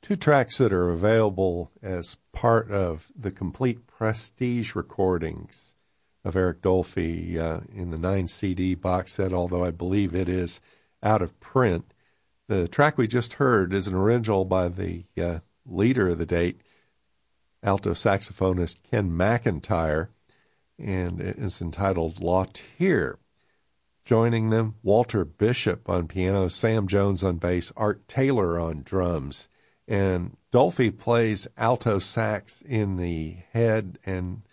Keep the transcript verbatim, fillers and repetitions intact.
two tracks that are available as part of the complete Prestige recordings of Eric Dolphy uh, in the nine C D box set, although I believe it is out of print. The track we just heard is an original by the uh, leader of the date, alto saxophonist Ken McIntyre, and it is entitled La Tire. Joining them, Walter Bishop on piano, Sam Jones on bass, Art Taylor on drums. And Dolphy plays alto sax in the head and